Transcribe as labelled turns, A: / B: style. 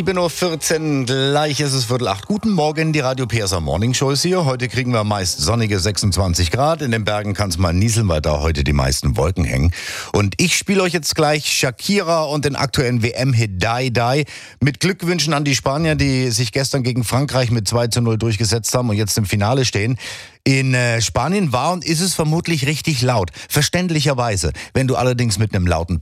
A: 7.14 Uhr, gleich ist es 7:45. Guten Morgen, die Radio PSA Morning Show ist hier. Heute kriegen wir meist sonnige 26 Grad. In den Bergen kann es mal nieseln, weil da heute die meisten Wolken hängen. Und ich spiele euch jetzt gleich Shakira und den aktuellen WM-Hit Die Die. Mit Glückwünschen an die Spanier, die sich gestern gegen Frankreich mit 2:0 durchgesetzt haben und jetzt im Finale stehen. In Spanien war und ist es vermutlich richtig laut. Verständlicherweise. Wenn du allerdings mit einem lauten